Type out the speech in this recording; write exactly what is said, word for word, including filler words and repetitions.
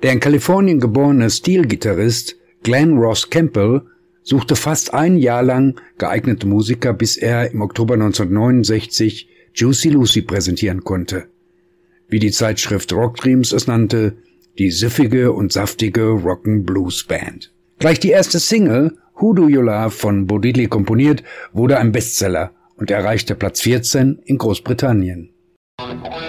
Der in Kalifornien geborene Steel-Gitarrist Glenn Ross Campbell suchte fast ein Jahr lang geeignete Musiker, bis er im Oktober neunzehnhundertneunundsechzig Juicy Lucy präsentieren konnte. Wie die Zeitschrift Rock Dreams es nannte, die süffige und saftige Rock'n'Blues-Band. Gleich die erste Single, Who Do You Love, von Bo Diddley komponiert, wurde ein Bestseller und erreichte Platz vierzehn in Großbritannien.